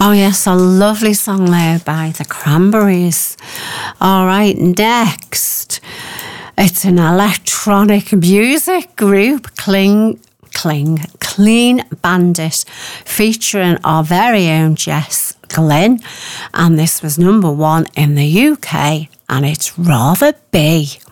Oh yes, a lovely song there by the Cranberries. All right, next, it's an electronic music group, Clean Bandit, featuring our very own Jess Glynne, and this was number 1 in the UK, and it's Rather Be.